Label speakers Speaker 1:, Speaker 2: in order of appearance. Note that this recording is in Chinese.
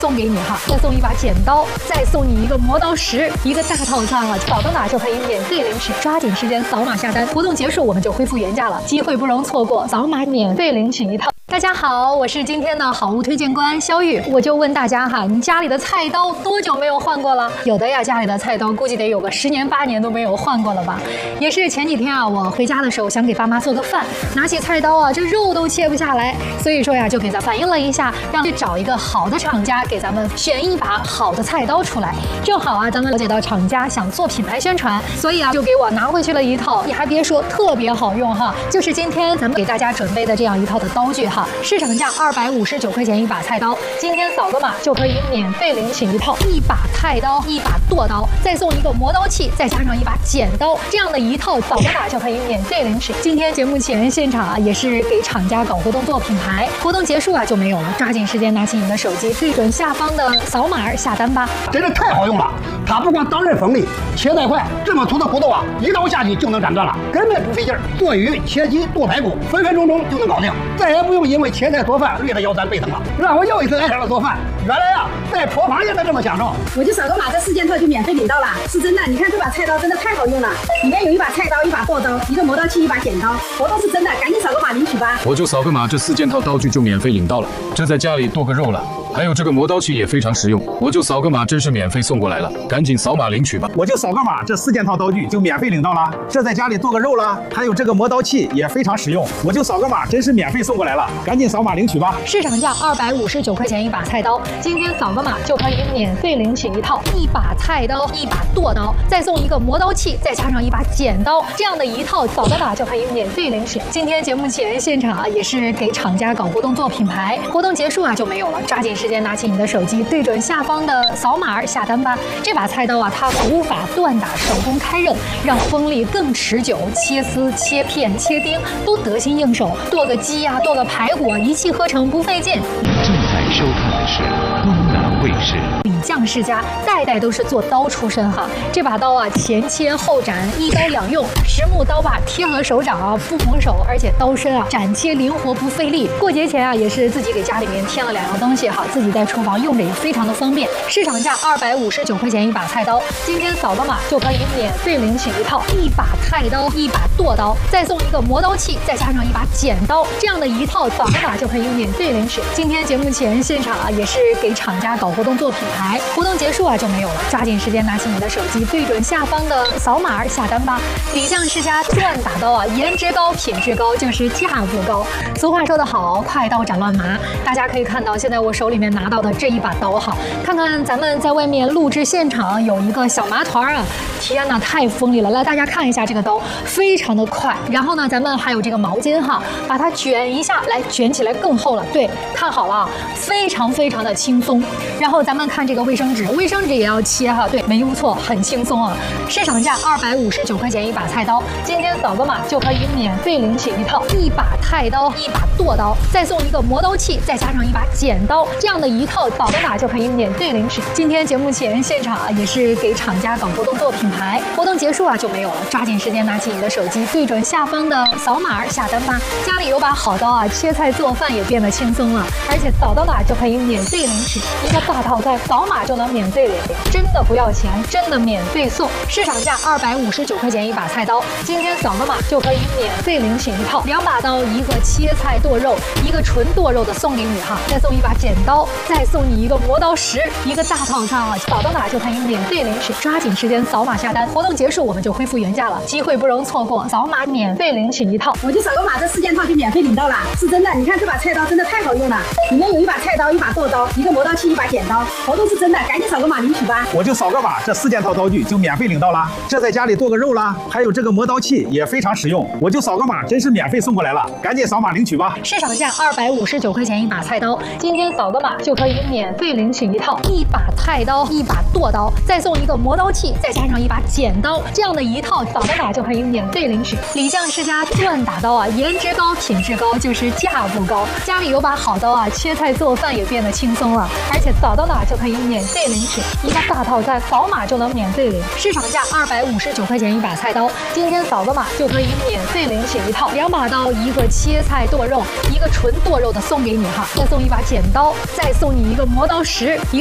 Speaker 1: 送给你哈，再送一把剪刀，再送你一个磨刀石，一个大套餐啊！扫到哪就可以免费领取，抓紧时间扫码下单，活动结束我们就恢复原价了，机会不容错过，扫码免费领取一套。大家好，我是今天的好物推荐官肖玉，我就问大家哈，你家里的菜刀多久没有换过了？有的呀，家里的菜刀估计得有个10年8年都没有换过了吧？也是前几天啊，我回家的时候想给爸妈做个饭，拿起菜刀啊，这肉都切不下来，所以说呀，就给咱反映了一下，让去找一个好的厂家给咱们选一把好的菜刀出来。正好啊，咱们了解到厂家想做品牌宣传，所以啊，就给我拿回去了一套，你还别说，特别好用哈，就是今天咱们给大家准备的这样一套的刀具哈。市场价259块钱一把菜刀，今天扫个码就可以免费领取一套，一把菜刀，一把剁刀，再送一个磨刀器，再加上一把剪刀，这样的一套扫个码就可以免费领取。今天节目前现场啊，也是给厂家搞活动做品牌，活动结束啊就没有了，抓紧时间拿起你的手机，对准下方的扫码下单吧。
Speaker 2: 真是太好用了，它不光刀刃锋利，切得快，这么粗的骨头啊，一刀下去就能斩断了，根本不费劲儿。剁鱼、切鸡、剁排骨，分分钟钟就能搞定，再也不用因为切菜做饭累得腰酸背疼了，让我又一次爱上了做饭。原来呀，在厨房也能这么享受。
Speaker 3: 我就扫个码，这4件套就免费领到了，是真的。你看这把菜刀真的太好用了，里面有一把菜刀、一把剁刀、一个磨刀器、一把剪刀，活动是真的，赶紧扫个码领取吧。
Speaker 4: 我就扫个码，这4件套刀具就免费领到了，这在家里剁个肉了。还有这个磨刀器也非常实用，我就扫个码，真是免费送过来了，赶紧扫码领取吧。
Speaker 5: 我就扫个码，这4件套刀具就免费领到了，这在家里剁个肉了。还有这个磨刀器也非常实用，我就扫个码，真是免费送过来了，赶紧扫码领取吧。
Speaker 1: 市场价259块钱一把菜刀，今天扫个码就可以免费领取一套，一把菜刀，一把剁刀，再送一个磨刀器，再加上一把剪刀，这样的一套扫个码就可以免费领取。今天节目前现场啊，也是给厂家搞活动做品牌，活动结束啊就没有了，抓紧时间拿起你的手机，对准下方的扫码下单吧。这把菜刀啊，它古法锻打，手工开刃，让锋利更持久，切丝、切片、切丁都得心应手，剁个鸡呀、剁个排骨啊，一气呵成，不费劲。
Speaker 6: 正在收看的是东南卫视。
Speaker 1: 李将世家代代都是做刀出身哈，这把刀啊，前切后斩，一刀两用，实木刀把贴合手掌啊，不红手，而且刀身啊斩切灵活不费力。过节前啊，也是自己给家里面添了2样东西哈，自己在厨房用着也非常的方便。市场价259块钱一把菜刀，今天扫个码就可以免费领取一套，一把菜刀，一把剁刀，再送一个磨刀器，再加上一把剪刀，这样的一套扫个码就可以免费领取。今天节目前现场啊，也是给厂家搞活动做品牌，活动结束啊就没有了，抓紧时间拿起你的手机，对准下方的扫码下单吧。李将世家锻打刀啊，颜值高，品质高，就是价不高。俗话说得好，快刀斩乱麻。大家可以看到，现在我手里面拿到的这一把刀哈，看看咱们在外面录制现场有一个小麻团啊，天哪，太锋利了！来，大家看一下这个刀，非常的快。然后呢，咱们还有这个毛巾哈，把它卷一下，来卷起来更厚了。对，看好了啊，非常非常的轻松。然后咱们看这个卫生纸，卫生纸也要切哈，对，没误错，很轻松啊。市场价259块钱一把菜刀，今天扫个码就可以免费领取一套，一把菜刀，一把剁刀，再送一个磨刀器，再加上一把剪刀，这样的一套扫个码就可以免费领取。今天节目前现场啊，也是给厂家搞活动做品牌，活动结束啊就没有了，抓紧时间拿起你的手机，对准下方的扫码下单吧。家里有把好刀啊，切菜做饭也变得轻松了，而且扫到哪就可以免费领取一个大套餐，扫码就能免费领，真的不要钱，真的免费送。市场价259块钱一把菜刀，今天扫个码就可以免费领取一套，2把刀，一个切菜剁肉，一个纯剁肉的送给你哈，再送一把剪刀，再送你一个磨刀石，一个大套餐啊，扫到哪就可以免费领取，抓紧时间扫码下单，活动结束我们就恢复原价了，机会不容错过，扫码免费领取一套。
Speaker 3: 我就扫个码，这4件套就免费领到了，是真的。你看这把菜刀真的太好用了，里面有一把菜刀、一把剁刀、一个磨刀器、一把剪刀，活动是真的，赶紧扫个码领取吧。
Speaker 5: 我就扫个码，这4件套刀具就免费领到了，这在家里剁个肉了。还有这个磨刀器也非常实用，我就扫个码，真是免费送过来了，赶紧扫码领取吧。
Speaker 1: 市场价259块钱一把菜刀，今天扫个码就可以免费领取一套，一把菜刀，一把剁刀，再送一个磨刀器，再加上一把剪刀，这样的一套扫个码就可以免费领取。李将世家锻打刀啊，颜值高，品质高，就是价不高。家里有把好刀啊，切菜做饭也变得轻松了，而且扫扫到哪就可以免费领取一个大套餐，扫码就能免费领。市场价259块钱一把菜刀，今天扫个码就可以免费领取一套2把刀，一个切菜剁肉，一个纯剁肉的送给你哈，再送一把剪刀，再送你一个磨刀石。